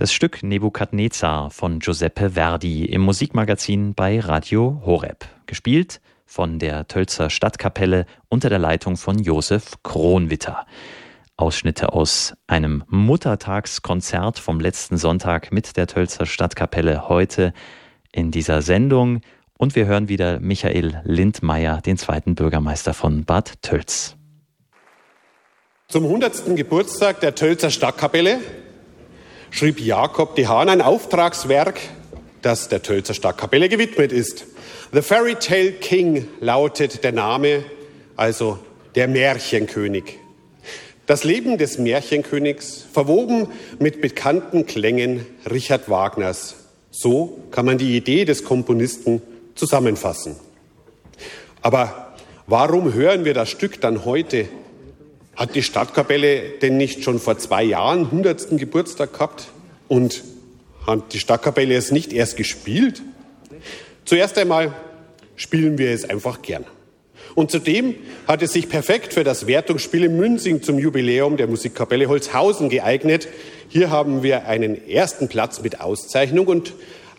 Das Stück Nebukadnezar von Giuseppe Verdi im Musikmagazin bei Radio Horeb. Gespielt von der Tölzer Stadtkapelle unter der Leitung von Josef Kronwitter. Ausschnitte aus einem Muttertagskonzert vom letzten Sonntag mit der Tölzer Stadtkapelle heute in dieser Sendung. Und wir hören wieder Michael Lindmeier, den zweiten Bürgermeister von Bad Tölz. Zum 100. Geburtstag der Tölzer Stadtkapelle schrieb Jakob de Haan ein Auftragswerk, das der Tölzer Stadtkapelle gewidmet ist. The Fairy Tale King lautet der Name, also der Märchenkönig. Das Leben des Märchenkönigs, verwoben mit bekannten Klängen Richard Wagners. So kann man die Idee des Komponisten zusammenfassen. Aber warum hören wir das Stück dann heute? Hat die Stadtkapelle denn nicht schon vor 2 Jahren 100. Geburtstag gehabt? Und hat die Stadtkapelle es nicht erst gespielt? Zuerst einmal spielen wir es einfach gern. Und zudem hat es sich perfekt für das Wertungsspiel in Münzing zum Jubiläum der Musikkapelle Holzhausen geeignet. Hier haben wir einen ersten Platz mit Auszeichnung und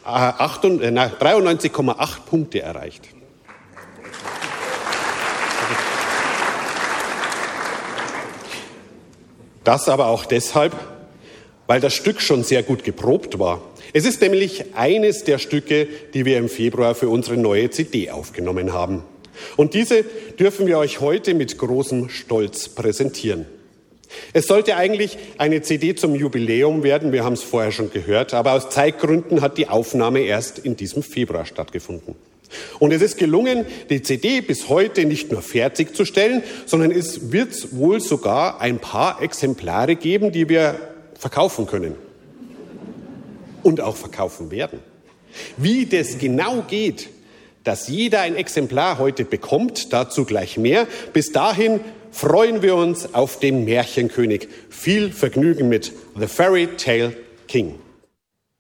93,8 Punkte erreicht. Das aber auch deshalb, weil das Stück schon sehr gut geprobt war. Es ist nämlich eines der Stücke, die wir im Februar für unsere neue CD aufgenommen haben. Und diese dürfen wir euch heute mit großem Stolz präsentieren. Es sollte eigentlich eine CD zum Jubiläum werden, wir haben es vorher schon gehört, aber aus Zeitgründen hat die Aufnahme erst in diesem Februar stattgefunden. Und es ist gelungen, die CD bis heute nicht nur fertigzustellen, sondern es wird wohl sogar ein paar Exemplare geben, die wir verkaufen können. Und auch verkaufen werden. Wie das genau geht, dass jeder ein Exemplar heute bekommt, dazu gleich mehr. Bis dahin freuen wir uns auf den Märchenkönig. Viel Vergnügen mit The Fairy Tale King.